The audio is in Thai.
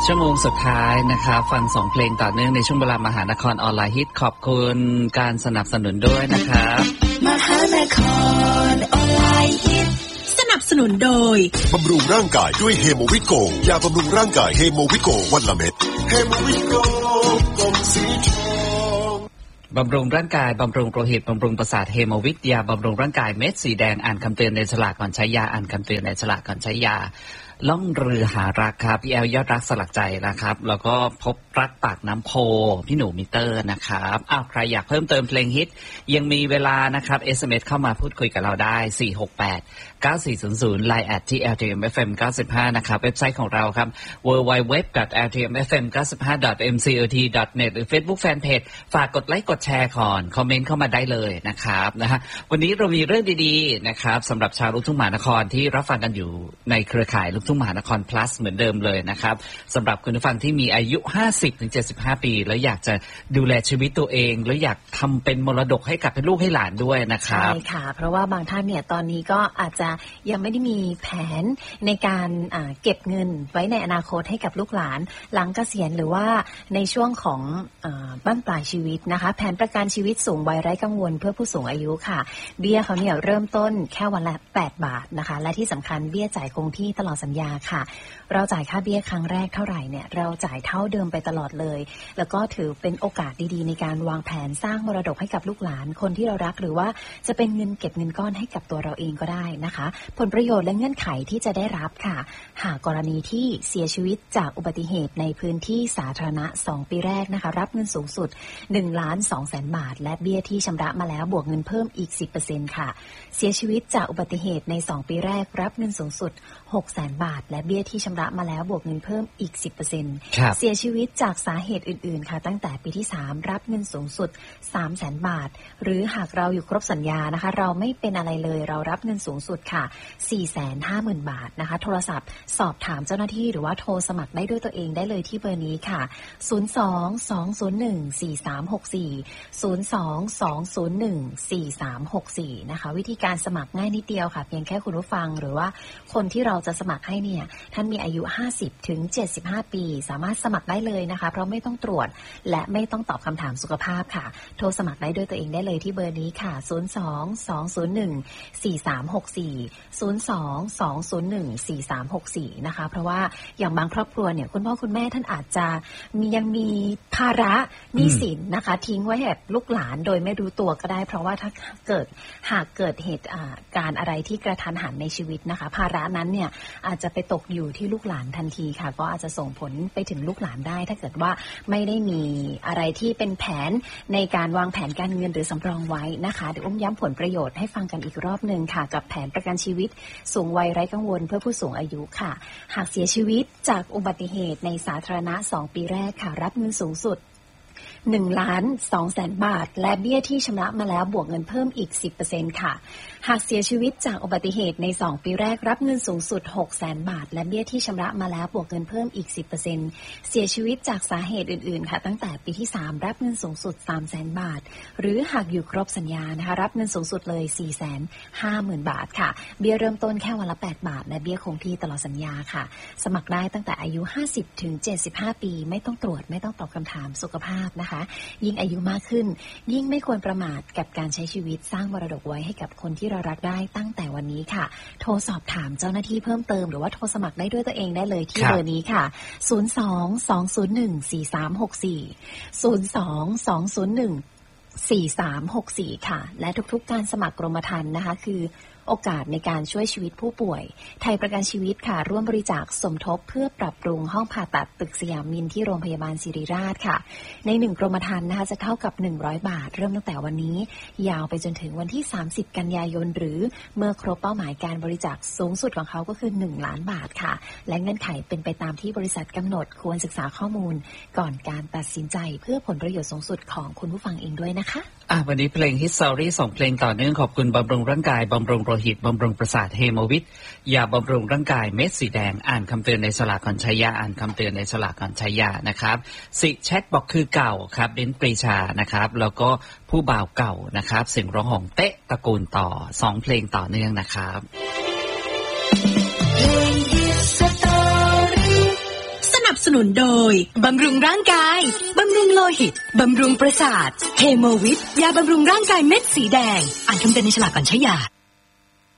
ชั่วโมงสุดท้ายนะครับฟัง2เพลงต่อเนื่องในช่วงเวลามหานครออนไลน์ฮิตขอบคุณการสนับสนุนด้วยนะครับมหานครออนไลน์ฮิตสนับสนุนโดยบำรุงร่างกายด้วยเฮโมวิโกยาบำรุงร่างกายเฮโมวิโกวันละเม็ดเฮโมวิโกกล่องสีทองบำรุงร่างกายบำรุงโลหิตบำรุงประสาทเฮโมวิกยาบำรุงร่างกายเม็ดสีแดงอ่านคำเตือนในฉลากก่อนใช้ยาอ่านคำเตือนในฉลากก่อนใช้ยาล่องเรือหารักครับพี่แอลยอดรักสลักใจนะครับแล้วก็พบรักปากน้ำโพพี่หนูมิเตอร์นะครับใครอยากเพิ่มเติมเพลงฮิตยังมีเวลานะครับ SMS เข้ามาพูดคุยกับเราได้4689400 Line@ ที่ LTMFM 95นะครับเว็บไซต์ของเราครับ www.ltmfm95.mcot.net หรือ Facebook Fanpage ฝากกดไลค์กดแชร์ก่อนคอมเมนต์เข้ามาได้เลยนะครับนะฮะวันนี้เรามีเรื่องดีๆนะครับสำหรับชาวลูกทุ่งมหานครที่รับฟังกันอยู่ในเครือข่ายลูกทุ่งมหานคร plus เหมือนเดิมเลยนะครับสำหรับคุณผู้ฟังที่มีอายุ 50-75 ปีแล้วอยากจะดูแลชีวิตตัวเองแล้วอยากทำเป็นมรดกให้กับลูกให้หลานด้วยนะครับใช่ค่ะเพราะว่าบางท่านเนี่ยตอนนี้ก็อาจจะยังไม่ได้มีแผนในการเก็บเงินไว้ในอนาคตให้กับลูกหลานหลังเกษียณหรือว่าในช่วงของบั้นปลายชีวิตนะคะแผนประกันชีวิตสูงวัยไร้กังวลเพื่อผู้สูงอายุค่ะเบี้ยเขาเนี่ยเริ่มต้นแค่วันละ8 บาทนะคะและที่สำคัญเบี้ยจ่ายคงที่ตลอดสัญญาค่ะเราจ่ายค่าเบี้ยครั้งแรกเท่าไหร่เนี่ยเราจ่ายเท่าเดิมไปตลอดเลยแล้วก็ถือเป็นโอกาสดีๆในการวางแผนสร้างมรดกให้กับลูกหลานคนที่เรารักหรือว่าจะเป็นเงินเก็บเงินก้อนให้กับตัวเราเองก็ได้นะคะผลประโยชน์และเงื่อนไขที่จะได้รับค่ะหากกรณีที่เสียชีวิตจากอุบัติเหตุในพื้นที่สาธารณะ2 ปีแรกนะคะรับเงินสูงสุด 1,200,000 บาทและเบี้ยที่ชำระมาแล้วบวกเงินเพิ่มอีก 10% ค่ะเสียชีวิตจากอุบัติเหตุใน2 ปีแรกรับเงินสูงสุด 600,000 บาทและเบี้ยที่ชำระมาแล้วบวกเงินเพิ่มอีก 10% เสียชีวิตจากสาเหตุอื่นๆค่ะตั้งแต่ปีที่3รับเงินสูงสุด 300,000 บาทหรือหากเราอยู่ครบสัญญานะคะเราไม่เป็นอะไรเลยเรารับเงินสูงสุดค่ะ 450,000 บาทนะคะโทรศัพท์สอบถามเจ้าหน้าที่หรือว่าโทรสมัครได้ด้วยตัวเองได้เลยที่เบอร์นี้ค่ะ02-201-4364 นะคะวิธีการสมัครง่ายนิดเดียวค่ะเพียงแค่คุณผู้ฟังหรือว่าคนที่เราจะสมัครให้เนี่ยท่านมีอายุ 50-75 ปีสามารถสมัครได้เลยนะคะเพราะไม่ต้องตรวจและไม่ต้องตอบคำถามสุขภาพค่ะโทรสมัครได้ด้วยตัวเองได้เลยที่เบอร์นี้ค่ะ02-201-4364 นะคะเพราะว่าอย่างบางครอบครัวเนี่ยคุณพ่อคุณแม่ท่านอาจจะยังมีภาระหนี้สินนะคะทิ้งไว้ให้ลูกหลานโดยไม่รู้ตัวก็ได้เพราะว่าถ้าหากเกิดเหตุการณ์อะไรที่กระทันหันในชีวิตนะคะภาระนั้นเนี่ยอาจจะไปตกอยู่ที่ลูกหลานทันทีค่ะก็อาจจะส่งผลไปถึงลูกหลานได้ถ้าเกิดว่าไม่ได้มีอะไรที่เป็นแผนในการวางแผนการเงินหรือสำรองไว้นะคะเดี๋ยวย้ำผลประโยชน์ให้ฟังกันอีกรอบนึงค่ะกับแผนประกันชีวิตสูงวัยไร้กังวลเพื่อผู้สูงอายุค่ะหากเสียชีวิตจากอุบัติเหตุในสาธารณะ2 ปีแรกค่ะรับเงินสูงสุด 1,200,000 บาทและเบี้ยที่ชำระมาแล้วบวกเงินเพิ่มอีก 10% ค่ะหากเสียชีวิตจากอุบัติเหตุใน2 ปีแรกรับเงินสูงสุด 600,000 บาทและเบี้ยที่ชำระมาแล้วบวกเงินเพิ่มอีก 10% เสียชีวิตจากสาเหตุอื่นๆค่ะตั้งแต่ปีที่3รับเงินสูงสุด 300,000 บาทหรือหากอยู่ครบสัญญานะคะรับเงินสูงสุดเลย 450,000 บาทค่ะเบี้ยเริ่มต้นแค่วันละ8 บาทและเบี้ยคงที่ตลอดสัญญาค่ะสมัครได้ตั้งแต่อายุ 50-75 ปีไม่ต้องตรวจไม่ต้องตอบคำถามสุขภาพนะคะยิ่งอายุมากขึ้นยิ่งไม่ควรประมาทกับการใช้ชีวิตสร้างมรดกไว้ให้กับคนที่เรารักได้ตั้งแต่วันนี้ค่ะโทรสอบถามเจ้าหน้าที่เพิ่มเติมหรือว่าโทรสมัครได้ด้วยตัวเองได้เลยที่เบอร์นี้ค่ะ02-201-4364 ค่ะและทุกๆการสมัครกรมธรรม์นะคะคือโอกาสในการช่วยชีวิตผู้ป่วยไทยประกันชีวิตค่ะร่วมบริจาคสมทบเพื่อปรับปรุงห้องผ่าตัดตึกสยามมินที่โรงพยาบาลศิริราชค่ะใน1กรมธรรม์นะคะจะเท่ากับ100 บาทเริ่มตั้งแต่วันนี้ยาวไปจนถึงวันที่30 กันยายนหรือเมื่อครบเป้าหมายการบริจาคสูงสุดของเขาก็คือ1 ล้านบาทค่ะและเงื่อนไขเป็นไปตามที่บริษัทกำหนดควรศึกษาข้อมูลก่อนการตัดสินใจเพื่อผลประโยชน์สูงสุดของคุณผู้ฟังเองด้วยนะคะวันนี้เพลง Hit Story 2 เพลงต่อเนื่องขอบคุณบำรุงร่างกายบำรุงโลหิตบำรุงประสาทเฮโมวิทยาบำรุงร่างกายเม็ดสีแดงอ่านคำเตือนในฉลากก่อนใช้ยาอ่านคำเตือนในฉลากก่อนใช้ยานะครับสิแชทบอกคือเก่าครับเบนปรีชานะครับแล้วก็ผู้บ่าวเก่านะครับเสียงร้องของเต๊ะตระกูลต่อ2 เพลงต่อเนื่องนะครับเพลง Hit Story สนับสสนุนโดยบำรุงร่างกายบำรุงโลหิตบำรุงประสาทเฮโมวิทยาบำรุงร่างกายเม็ดสีแดงอ่านคำเตือนในฉลากก่อนใช้ยา